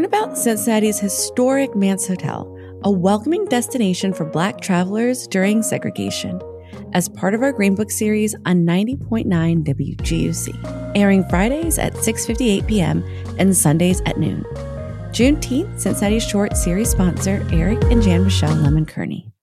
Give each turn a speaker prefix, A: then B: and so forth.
A: Learn about Cincinnati's historic Manse Hotel, a welcoming destination for Black travelers during segregation, as part of our Green Book series on 90.9 WGUC, airing Fridays at 6:58 p.m. and Sundays at noon. Juneteenth, Cincinnati's short series sponsor, Eric and Jan Michelle Lemon Kearney.